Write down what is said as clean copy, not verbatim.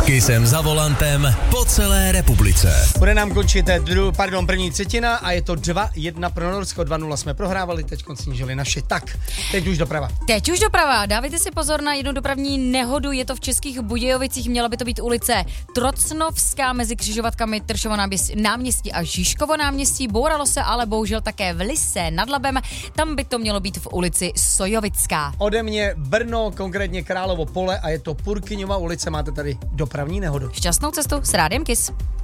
Kysem za volantem po celé republice. Bude nám končit první třetina a je to 2-1 pro Norsko, 2-0 jsme prohrávali, teď snížili naši. Tak, teď už doprava. Dávajte si pozor na jednu dopravní nehodu, je to v Českých Budějovicích, měla by to být ulice Trocnovská mezi křižovatkami Tršovo náměstí a Žižkovo náměstí. Bouralo se ale bohužel také v Lysé nad Labem, tam by to mělo být v ulici Sojovická. Ode mě Brno, konkrétně Královo pole a je to Purkyňova ulice, máte tady dopravní nehodu. Šťastnou cestu s Rádiem Kiss.